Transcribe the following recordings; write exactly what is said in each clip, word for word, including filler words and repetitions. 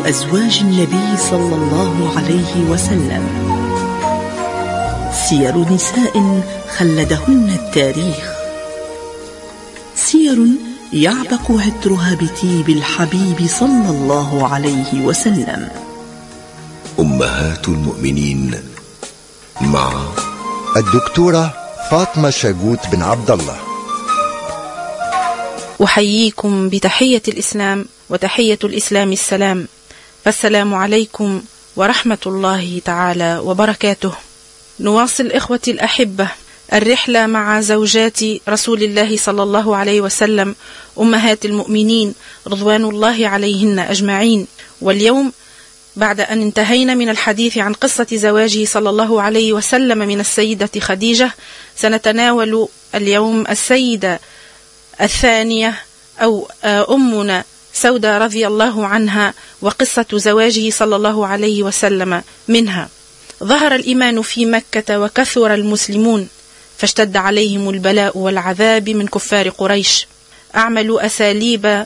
أزواج النبي صلى الله عليه وسلم، سير نساء خلدهن التاريخ، سير يعبق عطرها بطيب الحبيب صلى الله عليه وسلم. أمهات المؤمنين مع الدكتورة فاطمة شاقوت بن عبد الله. أحييكم بتحية الإسلام، وتحية الإسلام السلام، فالسلام عليكم ورحمة الله تعالى وبركاته. نواصل إخوتي الأحبة الرحلة مع زوجات رسول الله صلى الله عليه وسلم أمهات المؤمنين رضوان الله عليهن أجمعين. واليوم بعد أن انتهينا من الحديث عن قصة زواجه صلى الله عليه وسلم من السيدة خديجة، سنتناول اليوم السيدة الثانية أو أمنا سودة رضي الله عنها، وقصة زواجه صلى الله عليه وسلم منها. ظهر الإيمان في مكة وكثر المسلمون، فاشتد عليهم البلاء والعذاب من كفار قريش. أعملوا أساليب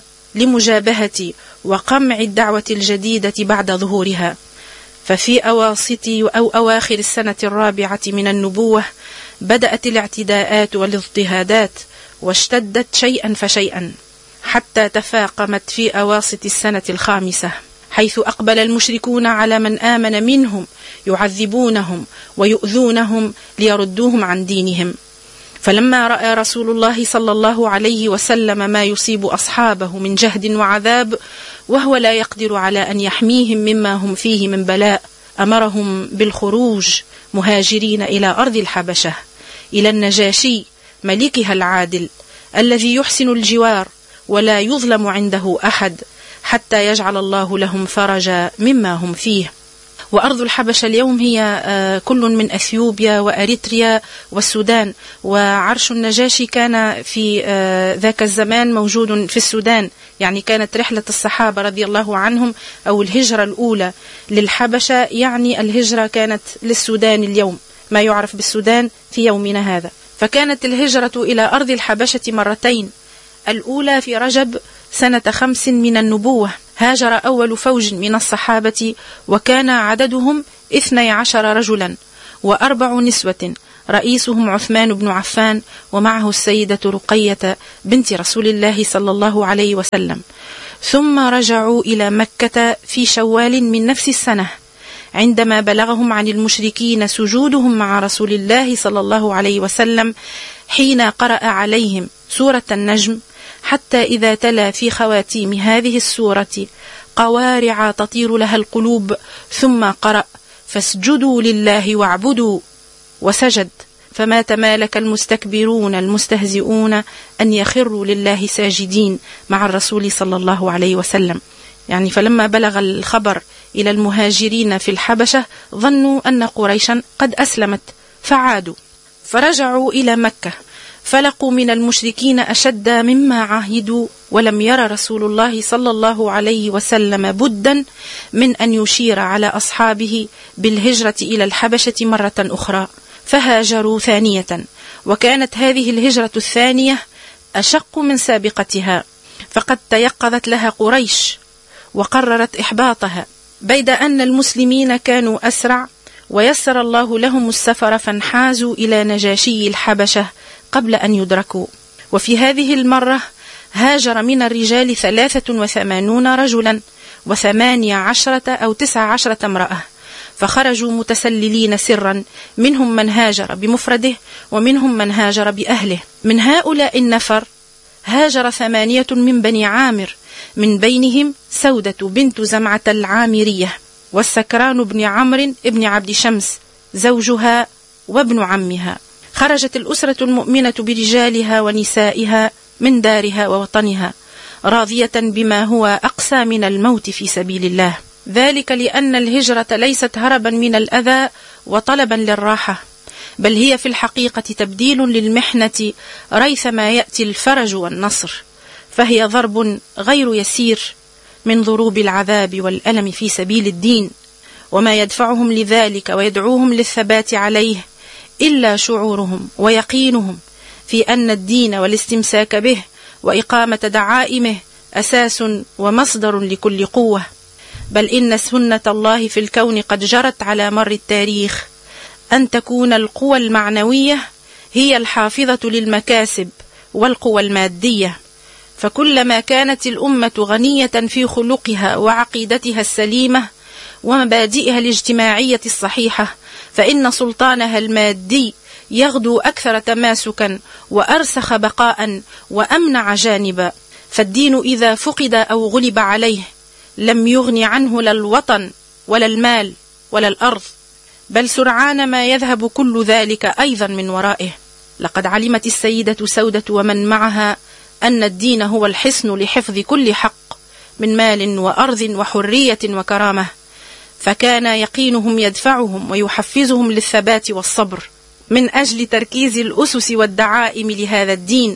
لمجابهة وقمع الدعوة الجديدة بعد ظهورها. ففي أواسط أو أواخر السنة الرابعة من النبوة بدأت الاعتداءات والاضطهادات، واشتدت شيئا فشيئا حتى تفاقمت في أواسط السنة الخامسة، حيث أقبل المشركون على من آمن منهم يعذبونهم ويؤذونهم ليردوهم عن دينهم. فلما رأى رسول الله صلى الله عليه وسلم ما يصيب أصحابه من جهد وعذاب، وهو لا يقدر على أن يحميهم مما هم فيه من بلاء، أمرهم بالخروج مهاجرين إلى أرض الحبشة، إلى النجاشي ملكها العادل الذي يحسن الجوار ولا يظلم عنده أحد، حتى يجعل الله لهم فرجا مما هم فيه. وأرض الحبشة اليوم هي كل من أثيوبيا وأريتريا والسودان، وعرش النجاشي كان في ذاك الزمان موجود في السودان. يعني كانت رحلة الصحابة رضي الله عنهم أو الهجرة الأولى للحبشة، يعني الهجرة كانت للسودان اليوم، ما يعرف بالسودان في يومنا هذا. فكانت الهجرة إلى أرض الحبشة مرتين، الأولى في رجب سنة خمس من النبوة، هاجر أول فوج من الصحابة، وكان عددهم اثني عشر رجلا وأربع نسوة، رئيسهم عثمان بن عفان، ومعه السيدة رقية بنت رسول الله صلى الله عليه وسلم. ثم رجعوا إلى مكة في شوال من نفس السنة، عندما بلغهم عن المشركين سجودهم مع رسول الله صلى الله عليه وسلم حين قرأ عليهم سورة النجم، حتى إذا تلا في خواتيم هذه السورة قوارع تطير لها القلوب، ثم قرأ فاسجدوا لله واعبدوا، وسجد، فما تمالك المستكبرون المستهزئون أن يخروا لله ساجدين مع الرسول صلى الله عليه وسلم. يعني فلما بلغ الخبر إلى المهاجرين في الحبشة ظنوا أن قريشا قد أسلمت، فعادوا فرجعوا إلى مكة، فلقوا من المشركين أشد مما عاهدوا، ولم ير رسول الله صلى الله عليه وسلم بدا من أن يشير على أصحابه بالهجرة إلى الحبشة مرة أخرى، فهاجروا ثانية. وكانت هذه الهجرة الثانية أشق من سابقتها، فقد تيقظت لها قريش وقررت إحباطها، بيد أن المسلمين كانوا أسرع، ويسر الله لهم السفر، فانحازوا إلى نجاشي الحبشة قبل أن يدركوا. وفي هذه المرة هاجر من الرجال ثلاثة وثمانون رجلا وثمانية عشرة أو تسع عشرة امرأة، فخرجوا متسللين سرا، منهم من هاجر بمفرده ومنهم من هاجر بأهله. من هؤلاء النفر هاجر ثمانية من بني عامر، من بينهم سودة بنت زمعة العامرية، والسكران بن عمرو بن عبد شمس زوجها وابن عمها. خرجت الأسرة المؤمنة برجالها ونسائها من دارها ووطنها، راضية بما هو أقسى من الموت في سبيل الله، ذلك لأن الهجرة ليست هربا من الأذى وطلبا للراحة، بل هي في الحقيقة تبديل للمحنة ريثما يأتي الفرج والنصر، فهي ضرب غير يسير من ضروب العذاب والألم في سبيل الدين. وما يدفعهم لذلك ويدعوهم للثبات عليه إلا شعورهم ويقينهم في أن الدين والاستمساك به وإقامة دعائمه أساس ومصدر لكل قوة. بل إن سنة الله في الكون قد جرت على مر التاريخ أن تكون القوى المعنوية هي الحافظة للمكاسب والقوى المادية، فكلما كانت الأمة غنية في خلقها وعقيدتها السليمة ومبادئها الاجتماعية الصحيحة، فإن سلطانها المادي يغدو أكثر تماسكا وأرسخ بقاء وأمنع جانبا. فالدين إذا فقد أو غلب عليه لم يغن عنه لا الوطن ولا المال ولا الأرض، بل سرعان ما يذهب كل ذلك أيضا من ورائه. لقد علمت السيدة سودة ومن معها أن الدين هو الحصن لحفظ كل حق من مال وأرض وحرية وكرامة، فكان يقينهم يدفعهم ويحفزهم للثبات والصبر من أجل تركيز الأسس والدعائم لهذا الدين،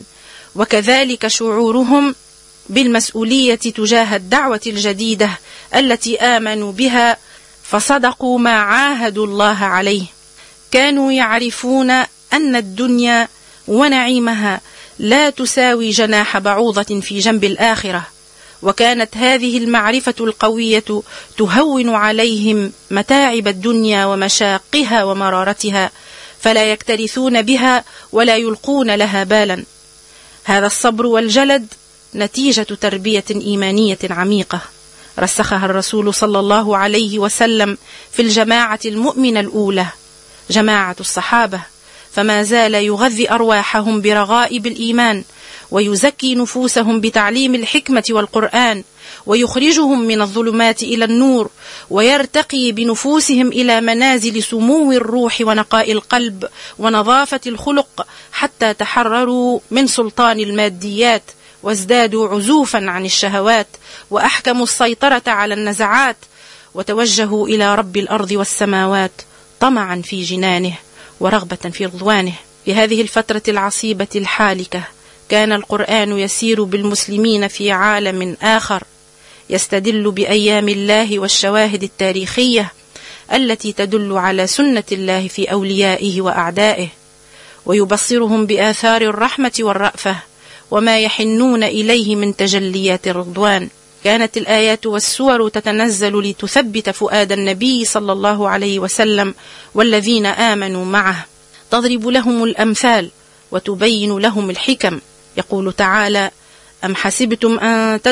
وكذلك شعورهم بالمسؤولية تجاه الدعوة الجديدة التي آمنوا بها فصدقوا ما عاهدوا الله عليه. كانوا يعرفون أن الدنيا ونعيمها لا تساوي جناح بعوضة في جنب الآخرة، وكانت هذه المعرفة القوية تهون عليهم متاعب الدنيا ومشاقها ومرارتها، فلا يكترثون بها ولا يلقون لها بالا. هذا الصبر والجلد نتيجة تربية إيمانية عميقة رسخها الرسول صلى الله عليه وسلم في الجماعة المؤمنة الأولى، جماعة الصحابة، فما زال يغذي أرواحهم برغائب الإيمان ويزكي نفوسهم بتعليم الحكمة والقرآن، ويخرجهم من الظلمات إلى النور، ويرتقي بنفوسهم إلى منازل سمو الروح ونقاء القلب ونظافة الخلق، حتى تحرروا من سلطان الماديات وازدادوا عزوفا عن الشهوات، وأحكموا السيطرة على النزعات، وتوجهوا إلى رب الأرض والسماوات طمعا في جنانه ورغبة في رضوانه. في هذه الفترة العصيبة الحالكة كان القرآن يسير بالمسلمين في عالم آخر، يستدل بأيام الله والشواهد التاريخية التي تدل على سنة الله في أوليائه وأعدائه، ويبصرهم بآثار الرحمة والرأفة وما يحنون إليه من تجليات الرضوان. كانت الآيات والسور تتنزل لتثبت فؤاد النبي صلى الله عليه وسلم والذين آمنوا معه، تضرب لهم الأمثال وتبين لهم الحكم. يقول تعالى: أم حسبتم أن